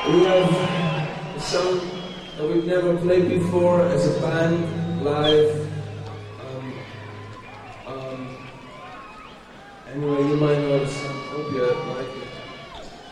We have a song that we've never played before as a band live. Anyway, you might